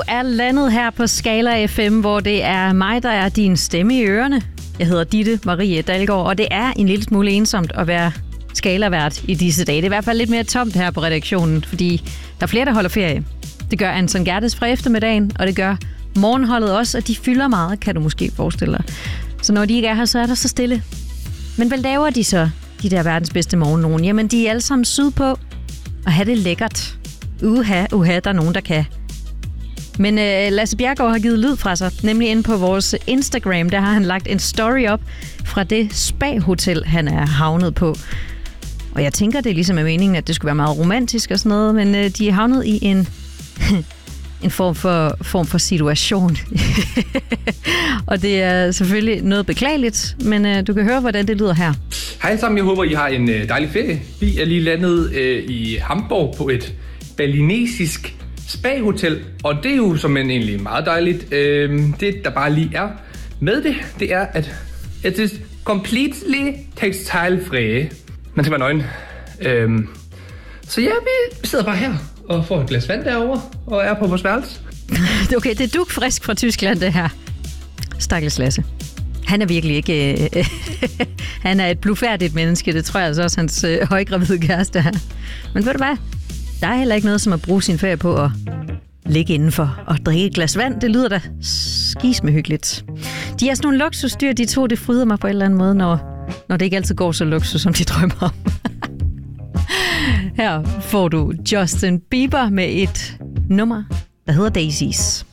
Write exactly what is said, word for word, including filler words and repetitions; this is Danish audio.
Du er landet her på Skala F M, hvor det er mig, der er din stemme i ørerne. Jeg hedder Ditte Marie Dalgaard, og det er en lille smule ensomt at være Skala-vært i disse dage. Det er i hvert fald lidt mere tomt her på redaktionen, fordi der er flere, der holder ferie. Det gør Anton Gertes fra eftermiddagen, og det gør morgenholdet også, og de fylder meget, kan du måske forestille dig. Så når de ikke er her, så er der så stille. Men hvad laver de så, de der verdens bedste morgen nogen? Jamen, de er alle sammen sydpå og have det lækkert. Uha, uha, der er nogen, der kan. Men øh, Lasse Bjerregaard har givet lyd fra sig, nemlig inde på vores Instagram. Der har han lagt en story op fra det spa-hotel, han er havnet på. Og jeg tænker, det er ligesom af meningen, at det skulle være meget romantisk og sådan noget, men øh, de er havnet i en, en form, for, form for situation. Og det er selvfølgelig noget beklageligt, men øh, du kan høre, hvordan det lyder her. Hej sammen, jeg håber, I har en øh, dejlig ferie. Vi er lige landet øh, i Hamburg på et balinesisk spa-hotel, og det er jo som en egentlig meget dejligt. Øh, det, der bare lige er med det, det er, at it is completely textile-free. Man skal være nøgen. Øh, så ja, vi sidder bare her og får et glas vand derovre, og er på vores værelse. Okay, det er dugfrisk fra Tyskland, det her. Stakkels Lasse. Han er virkelig ikke... Øh, han er et blufærdigt menneske, det tror jeg altså også hans øh, højgravide kæreste er. Men ved du hvad? Der er heller ikke noget som at bruge sin ferie på at ligge indenfor og drikke et glas vand. Det lyder da skisme hyggeligt. De er sådan nogle luksusdyr, de to, det fryder mig på en eller anden måde, når, når det ikke altid går så luksus, som de drømmer om. Her får du Justin Bieber med et nummer, der hedder Daisies.